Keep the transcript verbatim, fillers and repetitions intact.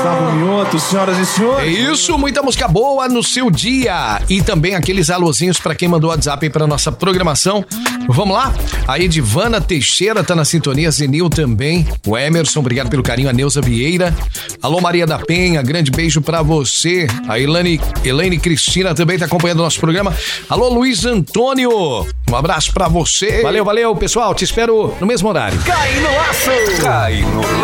Gustavo Mioto, senhoras e senhores. É isso, muita música boa no seu dia. E também aqueles alôzinhos pra quem mandou WhatsApp aí pra nossa programação. Vamos lá? A Edivana Teixeira tá na sintonia, Zenil também. O Emerson, obrigado pelo carinho. A Neuza Vieira. Alô, Maria da Penha, grande beijo pra você. A Elane, Elaine Cristina também tá acompanhando o nosso programa. Alô, Luiz Antônio. Um abraço pra você. Valeu, valeu, pessoal. Te espero no mesmo horário. Cai no laço! Cai no laço!